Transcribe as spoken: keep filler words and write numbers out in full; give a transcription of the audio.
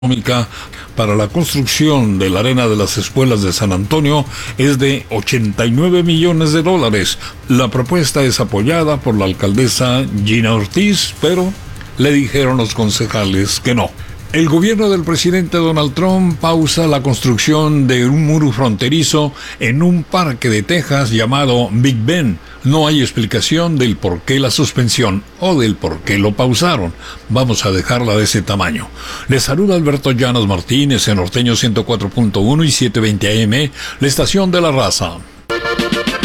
económica para la construcción de la arena de las escuelas de San Antonio es de ochenta y nueve millones de dólares. La propuesta es apoyada por la alcaldesa Gina Ortiz, pero le dijeron los concejales que no. El gobierno del presidente Donald Trump pausa la construcción de un muro fronterizo en un parque de Texas llamado Big Bend. No hay explicación del por qué la suspensión o del por qué lo pausaron. Vamos a dejarla de ese tamaño. Les saluda Alberto Llanos Martínez en Norteño ciento cuatro punto uno y setecientos veinte A M, la estación de la raza.